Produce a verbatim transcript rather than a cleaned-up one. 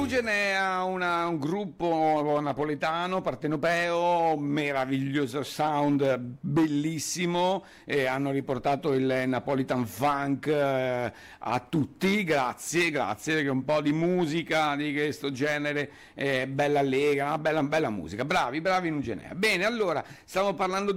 Nugenea, una, un gruppo napoletano, partenopeo, meraviglioso sound, bellissimo, e hanno riportato il Napolitan Funk eh, a tutti, grazie, grazie, perché un po' di musica di questo genere è bella allegra, una bella, bella musica, bravi, bravi Nugenea. Bene, allora, stiamo parlando